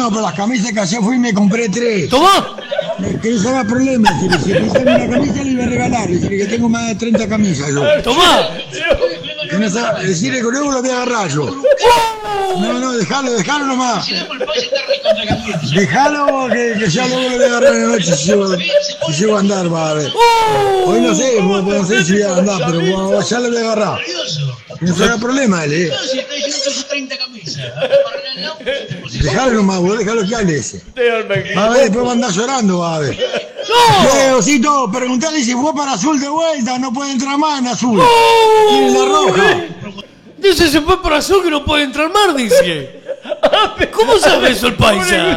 no, pero las camisas que ayer fui y me compré 3. ¿Tomá? Que no se haga problema, si pisan una camisa le iba a regalar, decirle que tengo más de 30 camisas yo. ¡Tomá! Que no se, decirle que luego lo voy a agarrar yo. No, dejalo nomás. Dejalo que ya luego lo voy a agarrar en la noche si llego a andar, va a ver. Hoy no sé, no sé si voy a andar, pero ya lo voy a agarrar. Que no se haga problema él, Si está diciendo que son 30 camisas. Dejalo nomás, vos dejalo que hable ese. Va a ver, después va a andar llorando, va a ver. ¡No! Osito, preguntale si fue para azul de vuelta, no puede entrar más en azul. Tiene la roja. Dice, se fue por azul que no puede entrar mar, dice. ¿Cómo sabe eso el paisa?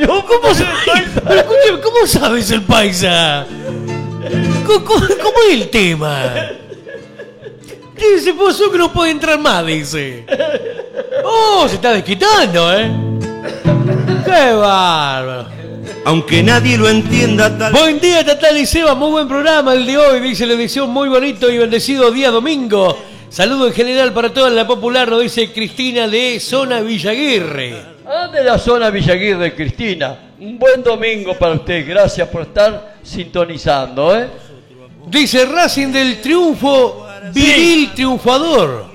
¿Cómo sabe eso el paisa? ¿Cómo es el tema? Dice, por azul que no puede entrar más, dice. Oh, se está desquitando, ¡qué bárbaro! Aunque nadie lo entienda tal. Buen día, Tatán y Seba, muy buen programa el de hoy, dice la edición, muy bonito y bendecido día domingo. Saludo en general para toda la popular, nos dice Cristina de Zona Villaguirre. De la Zona Villaguirre, Cristina. Un buen domingo para usted, gracias por estar sintonizando, Dice Racing del triunfo, viril triunfador.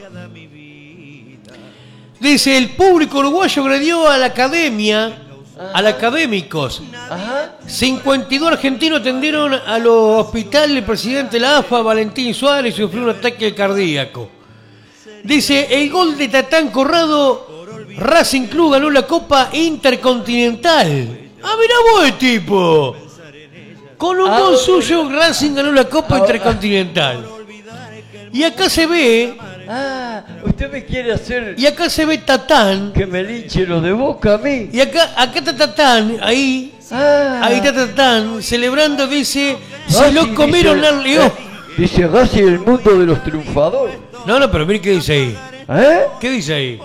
Dice, el público uruguayo agredió a la academia, al académicos. Ajá. 52 argentinos atendieron a los hospitales el presidente de la AFA, Valentín Suárez, sufrió un ataque cardíaco. Dice, el gol de Tatán Corrado, Racing Club ganó la Copa Intercontinental. Ah, mirá vos, tipo. Con un gol suyo, Racing ganó la Copa Intercontinental. Y acá se ve... usted me quiere hacer... Y acá se ve Tatán. Que me linche lo de Boca a mí. Y acá está Tatán, ahí. Ahí está Tatán, celebrando, dice, se lo comieron al león. Dice Racing, el mundo de los triunfadores. No, pero mire qué dice ahí. ¿Qué dice ahí?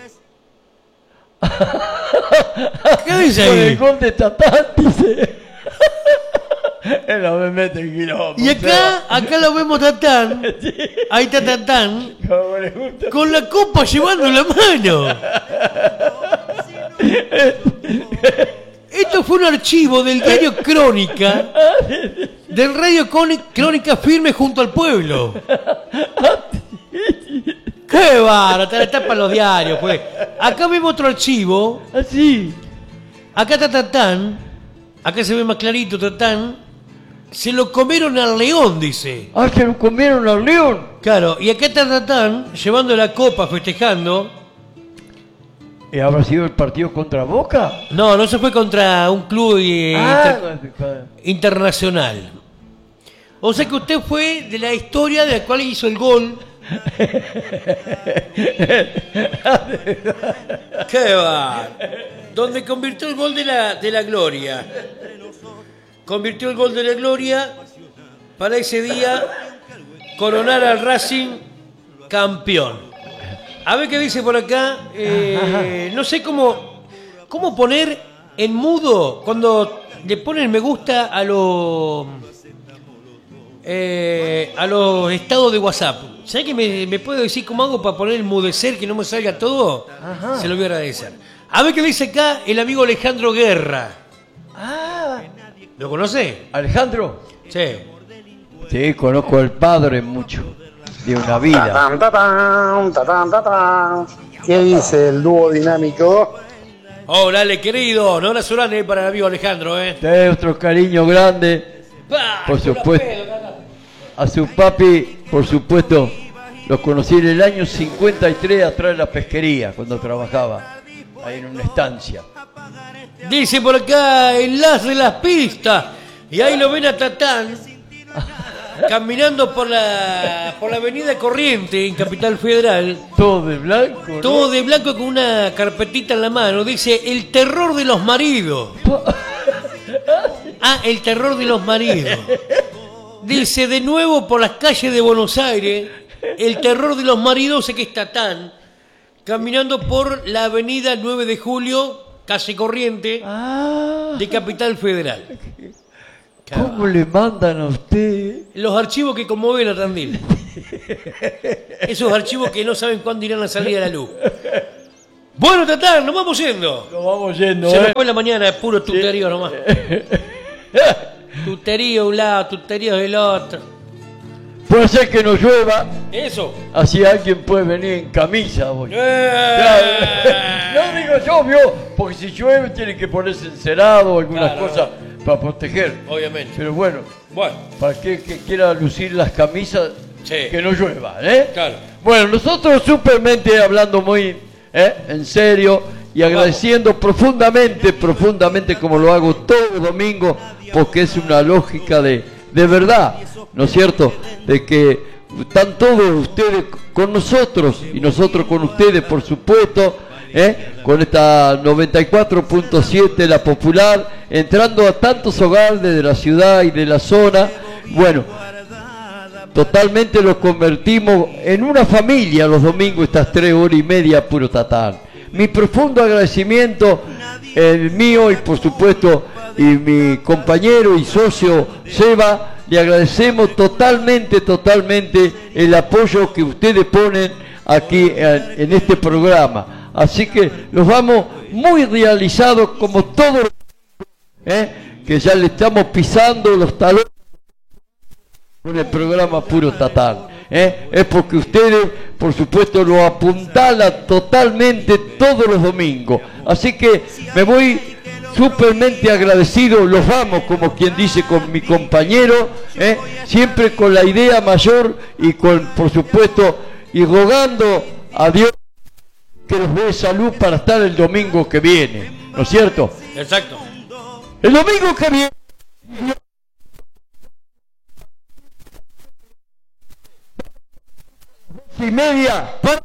¿Qué dice ahí? Con el gol de Tatán, dice... Él no me mete en quilombo. Y acá lo vemos Tatán. Ahí está Tatán. Con la copa llevando la mano. Esto fue un archivo del diario Crónica. Del radio Crónica Firme junto al pueblo. ¡Qué bárbaro! Te la tapan los diarios, pues. Acá vemos otro archivo. Así. Acá está Tatán. Acá se ve más clarito Tatán. Se lo comieron al león, dice. Se lo comieron al león. Claro, y acá está Tatán llevando la copa, festejando. ¿Y habrá sido el partido contra Boca? No se fue contra un club internacional. O sea que usted fue de la historia de la cual hizo el gol. ¡Qué va! Donde convirtió el gol de la gloria. Convirtió el gol de la gloria para ese día coronar al Racing campeón. A ver qué dice por acá. No sé cómo poner en mudo cuando le ponen me gusta a los estados de WhatsApp. ¿Sabes que me puede decir cómo hago para poner enmudecer que no me salga todo? Se lo voy a agradecer. A ver qué dice acá el amigo Alejandro Guerra. ¿Lo conoce? ¿Alejandro? Sí. Sí, conozco al padre mucho. De una vida. ¿Qué dice el dúo dinámico? Hola, Ale, querido. Un abrazo grande para el amigo Alejandro, Otro cariño grande. Por supuesto. A su papi, por supuesto, lo conocí en el año 53 atrás de la pesquería, cuando trabajaba ahí en una estancia. Dice por acá, el las de las pistas. Y ahí lo ven a Tatán caminando por la avenida Corriente en Capital Federal. Todo de blanco, ¿no? Todo de blanco con una carpetita en la mano. Dice, el terror de los maridos. El terror de los maridos. Dice, de nuevo por las calles de Buenos Aires, el terror de los maridos, sé que es Tatán, caminando por la avenida 9 de Julio, calle Corriente, de Capital Federal. ¿Cómo le mandan a usted? Los archivos que conmueven a Tandil. Esos archivos que no saben cuándo irán a salir a la luz. Bueno, Tatán, nos vamos yendo. Nos vamos yendo, Se nos fue la mañana, es puro tuterío nomás. Tuterío de un lado, tuterío del otro. Puede ser que no llueva, Eso. así alguien puede venir en camisa hoy. No digo lluvio, porque si llueve tiene que ponerse encerado o algunas Claro, cosas para proteger. Obviamente. Pero bueno, Bueno, para que quiera lucir las camisas, Sí. que no llueva, ¿eh? Claro. Bueno, nosotros supermente hablando muy en serio y agradeciendo profundamente como lo hago todo domingo, porque es una lógica de verdad, ¿no es cierto? De que están todos ustedes con nosotros y nosotros con ustedes, por supuesto, con esta 94.7 La Popular, entrando a tantos hogares de la ciudad y de la zona. Bueno, totalmente los convertimos en una familia los domingos, estas 3 horas y media puro Tatán. Mi profundo agradecimiento, el mío y por supuesto y mi compañero y socio Seba, le agradecemos totalmente el apoyo que ustedes ponen aquí en este programa. Así que los vamos muy realizados como todos, que ya le estamos pisando los talones con el programa Puro Tatán. Es porque ustedes, por supuesto, lo apuntalan totalmente todos los domingos. Así que me voy supermente agradecido, los vamos, como quien dice, con mi compañero, siempre con la idea mayor y con, por supuesto, y rogando a Dios que nos dé salud para estar el domingo que viene, ¿no es cierto? Exacto. El domingo que viene. 12:30.